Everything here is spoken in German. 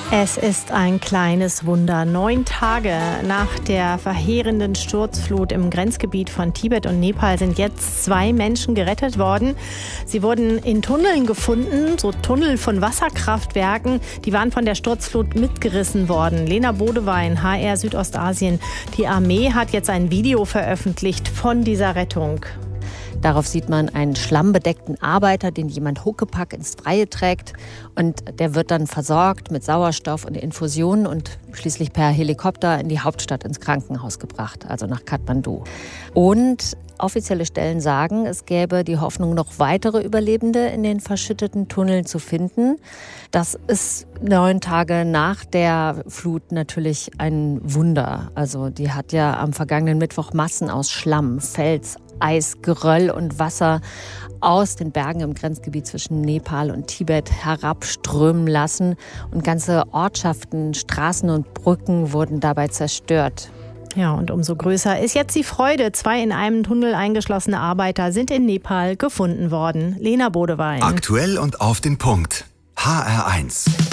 Es ist ein kleines Wunder. 9 Tage nach der verheerenden Sturzflut im Grenzgebiet von Tibet und Nepal sind jetzt 2 Menschen gerettet worden. Sie wurden in Tunneln gefunden, so Tunnel von Wasserkraftwerken. Die waren von der Sturzflut mitgerissen worden. Lena Bodewein, HR Südostasien. Die Armee hat jetzt ein Video veröffentlicht von dieser Rettung. Darauf sieht man einen schlammbedeckten Arbeiter, den jemand Huckepack ins Freie trägt. Und der wird dann versorgt mit Sauerstoff und Infusionen und schließlich per Helikopter in die Hauptstadt ins Krankenhaus gebracht, also nach Kathmandu. Und offizielle Stellen sagen, es gäbe die Hoffnung, noch weitere Überlebende in den verschütteten Tunneln zu finden. Das ist 9 Tage nach der Flut natürlich ein Wunder. Also die hat ja am vergangenen Mittwoch Massen aus Schlamm, Fels, Eis, Geröll und Wasser aus den Bergen im Grenzgebiet zwischen Nepal und Tibet herabströmen lassen. Und ganze Ortschaften, Straßen und Brücken wurden dabei zerstört. Ja, und umso größer ist jetzt die Freude. 2 in einem Tunnel eingeschlossene Arbeiter sind in Nepal gefunden worden. Lena Bodewein. Aktuell und auf den Punkt. HR1.